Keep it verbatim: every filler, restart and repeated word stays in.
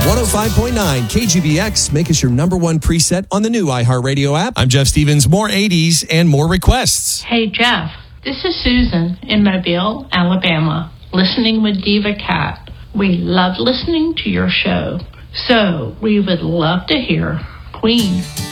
one oh five point nine K G B X. Make us your number one preset on the new iHeartRadio app. I'm Jeff Stevens. More eighties and more requests. Hey, Jeff. This is Susan in Mobile, Alabama, listening with Diva Cat. We love listening to your show, so we would love to hear Queen.